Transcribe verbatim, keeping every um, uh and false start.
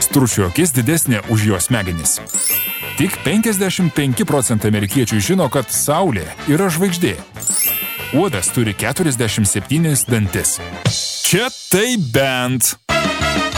Stručio akis didesnė už jo smegenis. Tik penkiasdešimt penki procentai amerikiečių žino, kad Saulė yra žvaigždė. Uodas turi keturiasdešimt septynis dantis. Čia tai bent.